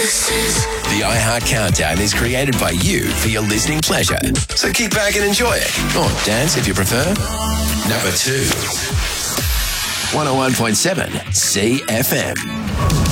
The iHeart Countdown is created by you for your listening pleasure. So kick back and enjoy it. Or dance if you prefer. Number 2. 101.7 CFM.